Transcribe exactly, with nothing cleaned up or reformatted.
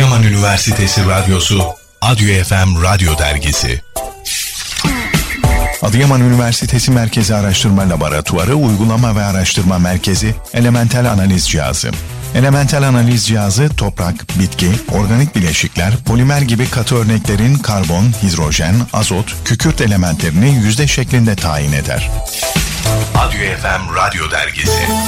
Adıyaman Üniversitesi Radyosu, Adyo F M Radyo Dergisi. Adıyaman Üniversitesi Merkezi Araştırma Laboratuvarı Uygulama ve Araştırma Merkezi Elementel Analiz Cihazı. Elementel analiz cihazı toprak, bitki, organik bileşikler, polimer gibi katı örneklerin karbon, hidrojen, azot, kükürt elementlerini yüzde şeklinde tayin eder. Adyo F M Radyo Dergisi.